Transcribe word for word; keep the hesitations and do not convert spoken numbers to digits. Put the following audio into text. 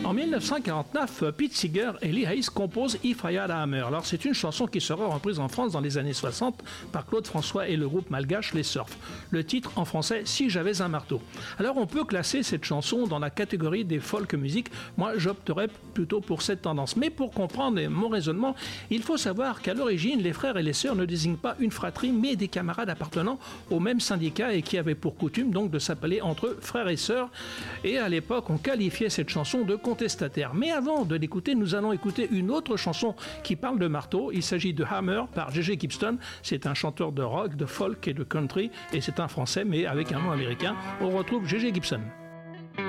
En dix-neuf cent quarante-neuf, Pete Seeger et Lee Hayes composent If I Had a Hammer. Alors c'est une chanson qui sera reprise en France dans les années soixante par Claude François et le groupe malgache Les Surfs. Le titre en français, Si j'avais un marteau. Alors on peut classer cette chanson dans la catégorie des folk music. Moi j'opterais plutôt pour cette tendance. Mais pour comprendre mon raisonnement, il faut savoir qu'à l'origine, les frères et les sœurs ne désignent pas une fratrie, mais des camarades appartenant au même syndicat et qui avaient pour coutume donc de s'appeler entre eux frères et sœurs. Et à l'époque, on qualifiait cette chanson de contestataire. Mais avant de l'écouter, nous allons écouter une autre chanson qui parle de marteau. Il s'agit de Hammer par Gégé Gibson. C'est un chanteur de rock, de folk et de country, et c'est un français mais avec un nom américain. On retrouve Gégé Gibson.